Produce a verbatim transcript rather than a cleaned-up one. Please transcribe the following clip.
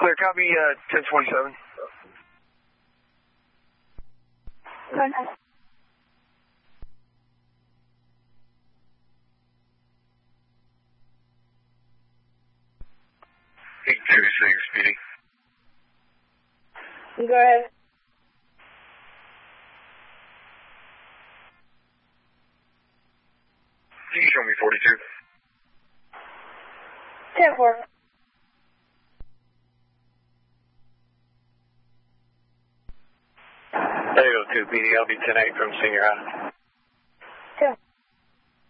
Clear, copy, uh, ten twenty-seven. Good. eight thirty-six, speeding. Go ahead. Can you show me forty-two? ten four. There you go, two P D. I'll be ten eight from Senior High.